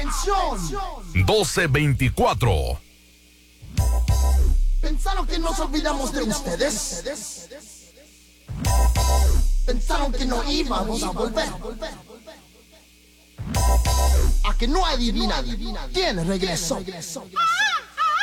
1224. ¿Pensaron que nos olvidamos de ustedes? ¿Pensaron que no íbamos a volver? ¿A que no adivinan quién regresó?